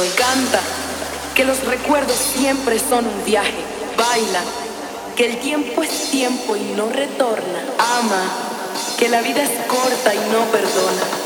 Canta, que los recuerdos siempre son un viaje. Baila, que el tiempo es tiempo y no retorna. Ama, que la vida es corta y no perdona.